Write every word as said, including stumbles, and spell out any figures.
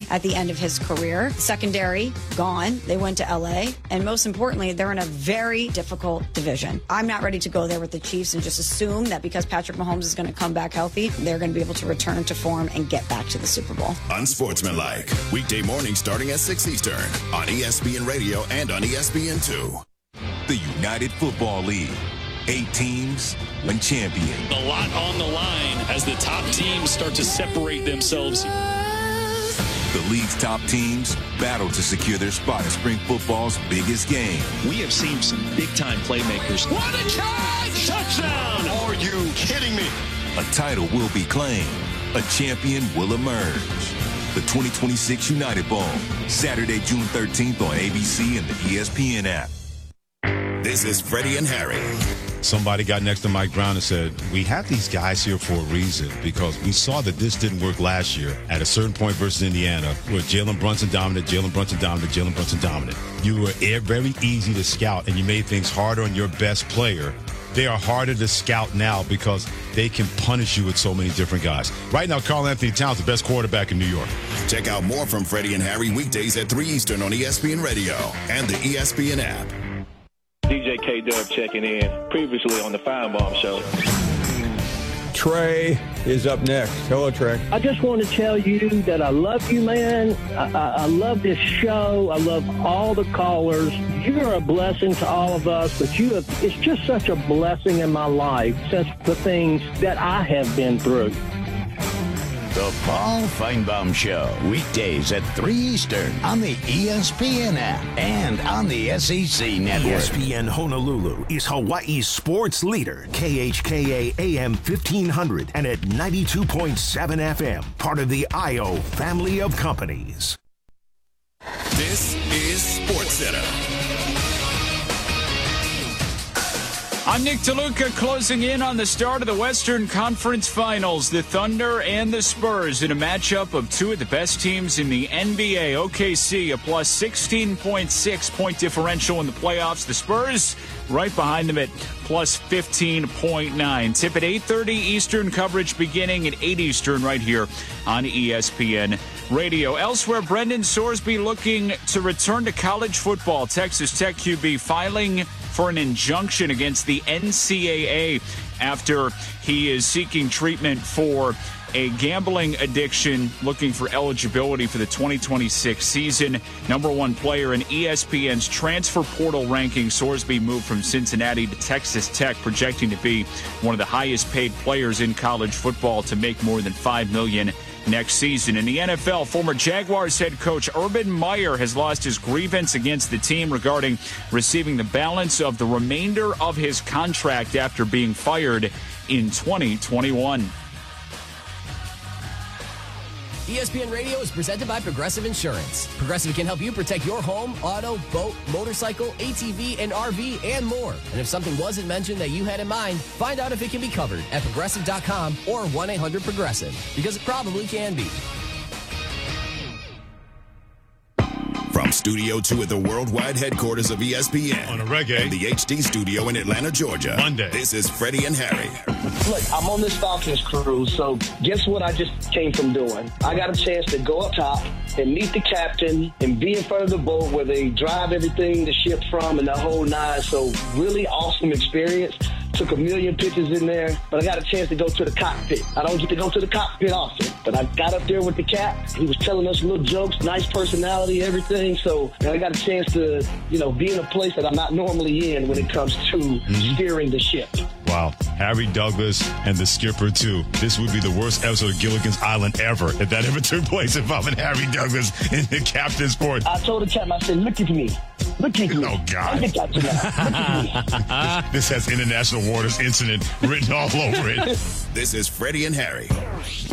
at the end of his career. Secondary, gone. They went to L A. And most importantly, they're in a very difficult division. I'm not ready to go there with the Chiefs and just assume that because Patrick Mahomes is going to come back healthy, they're going to be able to return to form and get back to the Super Bowl. Unsportsmanlike. Weekday morning starting at six Eastern on E S P N Radio and on E S P N two. The United Football League. Eight teams, one champion. A lot on the line as the top teams start to separate themselves. The league's top teams battle to secure their spot in spring football's biggest game. We have seen some big-time playmakers. What a catch! Touchdown! Are you kidding me? A title will be claimed. A champion will emerge. The twenty twenty-six United Bowl, Saturday, June thirteenth on A B C and the E S P N app. This is Freddie and Harry. Somebody got next to Mike Brown and said, we have these guys here for a reason because we saw that this didn't work last year at a certain point versus Indiana where Jalen Brunson dominant, Jalen Brunson dominant, Jalen Brunson dominant. You were very easy to scout and you made things harder on your best player. They are harder to scout now because they can punish you with so many different guys. Right now, Karl Anthony Towns, the best quarterback in New York. Check out more from Freddie and Harry weekdays at three Eastern on E S P N Radio and the E S P N app. D J K-Dub checking in, previously on the Firebomb Show. Trey is up next. Hello, Trey. I just want to tell you that I love you, man. I, I, I love this show. I love all the callers. You're a blessing to all of us, but you have, it's just such a blessing in my life since the things that I have been through. The Paul Finebaum Show, weekdays at three Eastern on the E S P N app and on the S E C network. E S P N Honolulu is Hawaii's sports leader. K H K A A M fifteen hundred and at ninety-two point seven F M, part of the I O family of companies. This is SportsCenter. I'm Nick DeLuca closing in on the start of the Western Conference Finals. The Thunder and the Spurs in a matchup of two of the best teams in the N B A. O K C a plus sixteen point six point differential in the playoffs. The Spurs right behind them at plus fifteen point nine. Tip at eight thirty Eastern, coverage beginning at eight Eastern right here on E S P N Radio. Elsewhere, Brendan Sorsby looking to return to college football. Texas Tech Q B filing for an injunction against the N C double A after he is seeking treatment for a gambling addiction, looking for eligibility for the twenty twenty-six season. Number one player in E S P N's transfer portal ranking, Sorsby moved from Cincinnati to Texas Tech, projecting to be one of the highest paid players in college football to make more than five million dollars next season. In the N F L, former Jaguars head coach Urban Meyer has lost his grievance against the team regarding receiving the balance of the remainder of his contract after being fired in twenty twenty-one. E S P N Radio is presented by Progressive Insurance. Progressive can help you protect your home, auto, boat, motorcycle, A T V, and R V, and more. And if something wasn't mentioned that you had in mind, find out if it can be covered at Progressive dot com or one eight hundred Progressive, because it probably can be. From Studio two at the worldwide headquarters of E S P N. On a reggae. And the H D studio in Atlanta, Georgia. Monday. This is Freddie and Harry. Look, I'm on this Falcons crew, so guess what I just came from doing? I got a chance to go up top and meet the captain and be in front of the boat where they drive everything, the ship from, and the whole nine. So really awesome experience. Took a million pictures in there, but I got a chance to go to the cockpit. I don't get to go to the cockpit often, but I got up there with the cap. He was telling us little jokes, nice personality, everything. So you know, I got a chance to, you know, be in a place that I'm not normally in when it comes to mm-hmm. steering the ship. Wow. Harry Douglas and the skipper, too. This would be the worst episode of Gilligan's Island ever if that ever took place if I'm in Harry Douglas in the captain's port. I told the captain, I said, look at me. Look at me. Oh, God. Look at, look at me. This has International Waters Incident written all over it. This is Freddie and Harry.